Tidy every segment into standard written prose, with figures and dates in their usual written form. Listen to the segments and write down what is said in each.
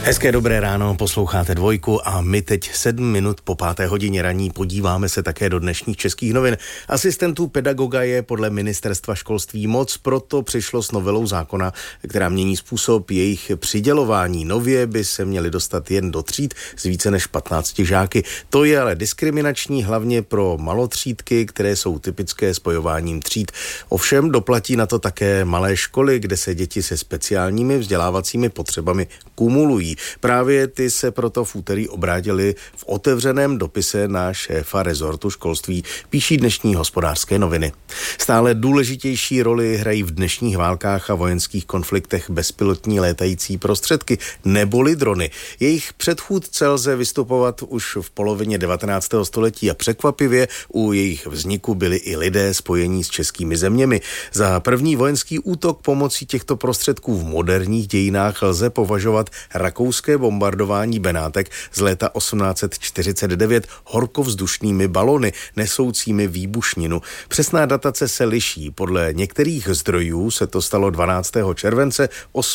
Hezké dobré ráno, posloucháte Dvojku a my teď 7 minut po 5. hodině raní podíváme se také do dnešních českých novin. Asistentů pedagoga je podle ministerstva školství moc, proto přišlo s novelou zákona, která mění způsob jejich přidělování. Nově by se měli dostat jen do tříd s více než 15 žáky. To je ale diskriminační hlavně pro malotřídky, které jsou typické spojováním tříd. Ovšem doplatí na to také malé školy, kde se děti se speciálními vzdělávacími potřebami kumulují. Právě ty se proto v úterý obrátili v otevřeném dopise na šéfa rezortu školství, píší dnešní Hospodářské noviny. Stále důležitější roli hrají v dnešních válkách a vojenských konfliktech bezpilotní létající prostředky neboli drony. Jejich předchůdce lze vystupovat už v polovině 19. století a překvapivě u jejich vzniku byli i lidé spojení s českými zeměmi. Za první vojenský útok pomocí těchto prostředků v moderních dějinách lze považovat rakouské bombardování Benátek z léta 1849 horkovzdušnými balony nesoucími výbušninu. Přesná datace se liší. Podle některých zdrojů se to stalo 12. července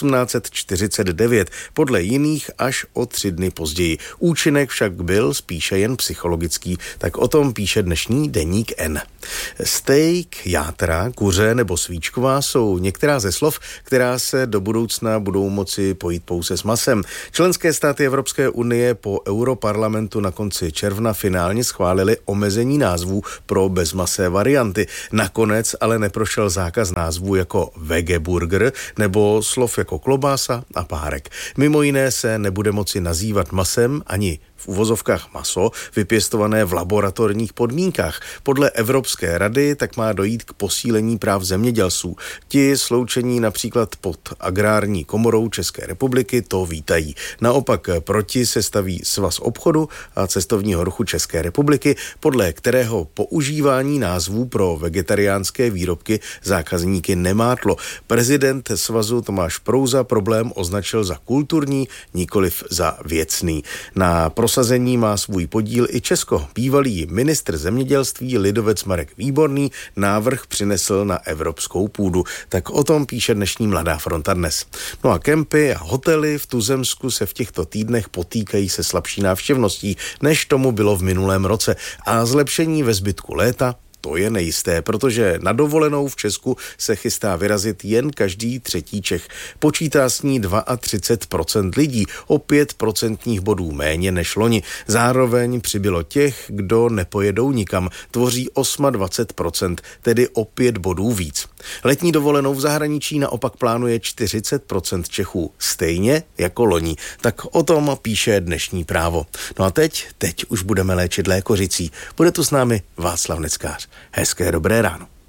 1849, podle jiných až o 3 dny později. Účinek však byl spíše jen psychologický, tak o tom píše dnešní deník N. Steak, játra, kuře nebo svíčková jsou některá ze slov, která se do budoucna budou moci pojít pouze s masem. Členské státy Evropské unie po Europarlamentu na konci června finálně schválili omezení názvů pro bezmasé varianty. Nakonec ale neprošel zákaz názvů jako vegeburger nebo slov jako klobása a párek. Mimo jiné se nebude moci nazývat masem ani v uvozovkách maso, vypěstované v laboratorních podmínkách. Podle Evropské rady tak má dojít k posílení práv zemědělců. Ti sloučení například pod Agrární komorou České republiky to vítají. Naopak proti se staví Svaz obchodu a cestovního ruchu České republiky, podle kterého používání názvů pro vegetariánské výrobky zákazníky nemátlo. Prezident svazu Tomáš Prouza problém označil za kulturní, nikoliv za věcný. Na prosazení má svůj podíl i Česko. Bývalý ministr zemědělství lidovec Marek Výborný návrh přinesl na evropskou půdu. Tak o tom píše dnešní Mladá fronta dnes. No a kempy a hotely v tuzemsku se v těchto týdnech potýkají se slabší návštěvností, než tomu bylo v minulém roce. A zlepšení ve zbytku léta to je nejisté, protože na dovolenou v Česku se chystá vyrazit jen každý 3. Čech. Počítá s ní 32% lidí, o 5% bodů méně než loni. Zároveň přibylo těch, kdo nepojedou nikam, tvoří 28%, tedy o 5 bodů víc. Letní dovolenou v zahraničí naopak plánuje 40% Čechů, stejně jako loni. Tak o tom píše dnešní Právo. No a teď už budeme léčit lékořicí. Bude tu s námi Václav Neckář. Hezké dobré ráno.